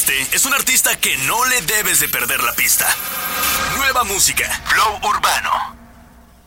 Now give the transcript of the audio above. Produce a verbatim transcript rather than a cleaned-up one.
Este es un artista que no le debes de perder la pista. Nueva música, Flow Urbano.